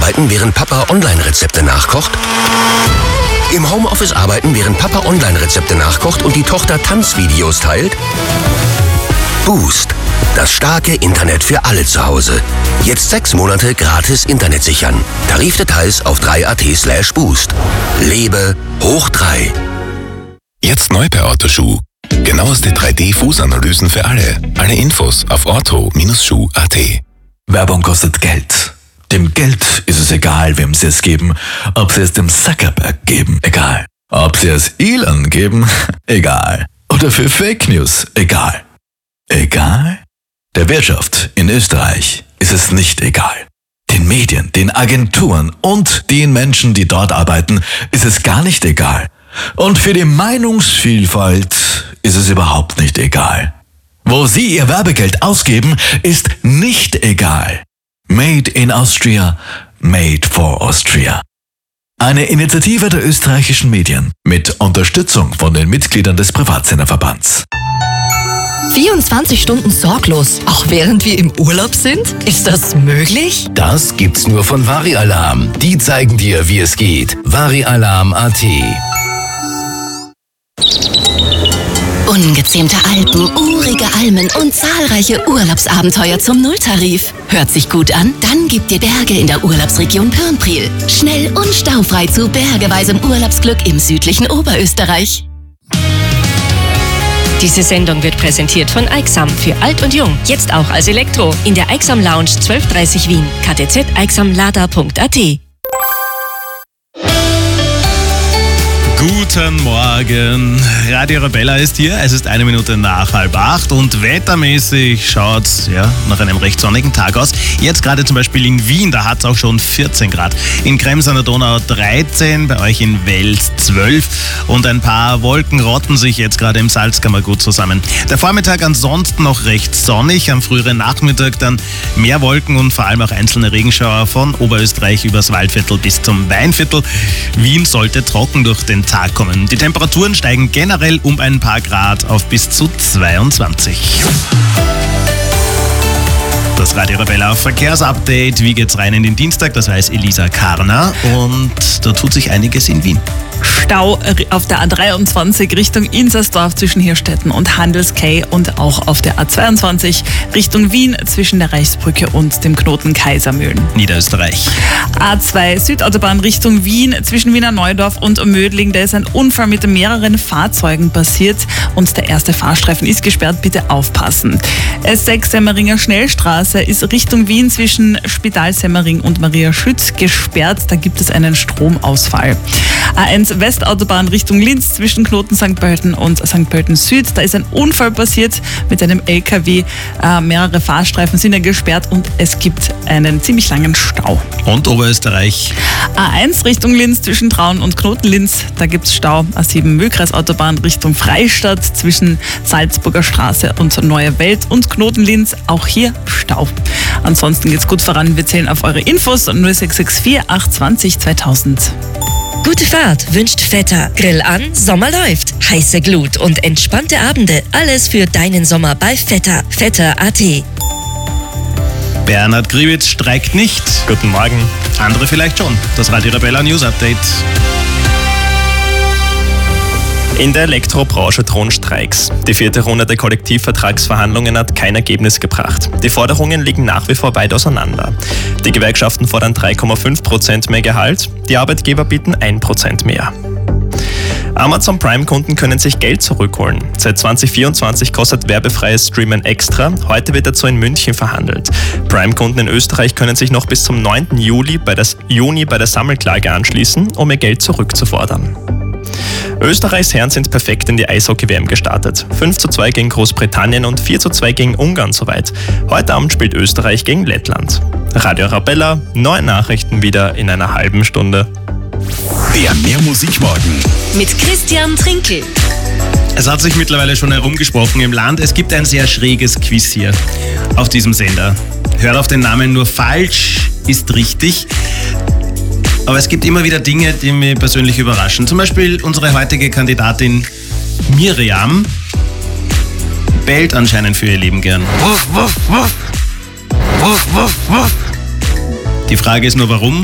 arbeiten, während Papa Online-Rezepte nachkocht? Im Homeoffice arbeiten, während Papa Online-Rezepte nachkocht und die Tochter Tanzvideos teilt? Boost. Das starke Internet für alle zu Hause. Jetzt 6 Monate gratis Internet sichern. Tarifdetails auf 3.at/boost. Lebe hoch 3. Jetzt neu bei Autoschuh. Genaueste 3D-Fußanalysen für alle. Alle Infos auf auto-schuh.at. Werbung kostet Geld. Dem Geld ist es egal, wem sie es geben. Ob sie es dem Zuckerberg geben, egal. Ob sie es Elon geben, egal. Oder für Fake News, egal. Egal? Der Wirtschaft in Österreich ist es nicht egal. Den Medien, den Agenturen und den Menschen, die dort arbeiten, ist es gar nicht egal. Und für die Meinungsvielfalt ist es überhaupt nicht egal. Wo sie ihr Werbegeld ausgeben, ist nicht egal. Made in Austria, made for Austria. Eine Initiative der österreichischen Medien mit Unterstützung von den Mitgliedern des Privatsenderverbands. 24 Stunden sorglos, auch während wir im Urlaub sind? Ist das möglich? Das gibt's nur von Vari-Alarm. Die zeigen dir, wie es geht. Vari-Alarm.at. Ungezähmte Alpen, urige Almen und zahlreiche Urlaubsabenteuer zum Nulltarif. Hört sich gut an? Dann gibt dir Berge in der Urlaubsregion Pirnpriel. Schnell und staufrei zu bergeweisem Urlaubsglück im südlichen Oberösterreich. Diese Sendung wird präsentiert von Aixam für alt und jung. Jetzt auch als Elektro. In der Aixam Lounge 1230 Wien. ktzeixamlada.at. Guten Morgen, Radio Arabella ist hier, es ist 1 Minute nach 7:30 und wettermäßig schaut es nach einem recht sonnigen Tag aus. Jetzt gerade zum Beispiel in Wien, da hat es auch schon 14 Grad, in Krems an der Donau 13, bei euch in Wels 12 und ein paar Wolken rotten sich jetzt gerade im Salzkammergut zusammen. Der Vormittag ansonsten noch recht sonnig, am früheren Nachmittag dann mehr Wolken und vor allem auch einzelne Regenschauer von Oberösterreich übers Waldviertel bis zum Weinviertel. Wien sollte trocken durch den Tag kommen. Die Temperaturen steigen generell um ein paar Grad auf bis zu 22. Das Radio Arabella Verkehrsupdate. Wie geht's rein in den Dienstag? Das weiß Elisa Karner und da tut sich einiges in Wien. Stau auf der A23 Richtung Insersdorf zwischen Hirstetten und Handelskay und auch auf der A22 Richtung Wien zwischen der Reichsbrücke und dem Knoten Kaisermühlen. Niederösterreich. A2 Südautobahn Richtung Wien zwischen Wiener Neudorf und Mödling. Da ist ein Unfall mit mehreren Fahrzeugen passiert und der erste Fahrstreifen ist gesperrt. Bitte aufpassen. S6 Semmeringer Schnellstraße ist Richtung Wien zwischen Spital Semmering und Maria Schütz gesperrt. Da gibt es einen Stromausfall. A1 Westautobahn Richtung Linz zwischen Knoten St. Pölten und St. Pölten Süd. Da ist ein Unfall passiert mit einem LKW. Mehrere Fahrstreifen sind ja gesperrt und es gibt einen ziemlich langen Stau. Und Oberösterreich. A1 Richtung Linz zwischen Traun und Knoten-Linz. Da gibt es Stau. A7 Mühlkreisautobahn Richtung Freistadt zwischen Salzburger Straße und Neue Welt und Knoten-Linz. Auch hier Stau. Ansonsten geht's gut voran. Wir zählen auf eure Infos 0664 820 2000. Gute Fahrt wünscht Vetter. Grill an, Sommer läuft. Heiße Glut und entspannte Abende. Alles für deinen Sommer bei Vetter. Vetter.at. Bernhard Griewitz streikt nicht. Guten Morgen. Andere vielleicht schon. Das Radio Arabella News Update. In der Elektrobranche drohen Streiks. Die 4. Runde der Kollektivvertragsverhandlungen hat kein Ergebnis gebracht. Die Forderungen liegen nach wie vor weit auseinander. Die Gewerkschaften fordern 3,5% mehr Gehalt, die Arbeitgeber bieten 1% mehr. Amazon Prime-Kunden können sich Geld zurückholen. Seit 2024 kostet werbefreies Streamen extra. Heute wird dazu in München verhandelt. Prime-Kunden in Österreich können sich noch bis zum 9. Juni bei der Sammelklage anschließen, um ihr Geld zurückzufordern. Österreichs Herren sind perfekt in die Eishockey-WM gestartet. 5:2 gegen Großbritannien und 4:2 gegen Ungarn soweit. Heute Abend spielt Österreich gegen Lettland. Radio Arabella, neue Nachrichten wieder in einer halben Stunde. Der Mehrmusikmorgen Mit Christian Trinkel. Es hat sich mittlerweile schon herumgesprochen im Land. Es gibt ein sehr schräges Quiz hier auf diesem Sender. Hört auf den Namen nur falsch, ist richtig. Aber es gibt immer wieder Dinge, die mich persönlich überraschen. Zum Beispiel unsere heutige Kandidatin Miriam bellt anscheinend für ihr Leben gern. Wuff, wuff, wuff. Wuff, wuff, wuff. Die Frage ist nur, warum?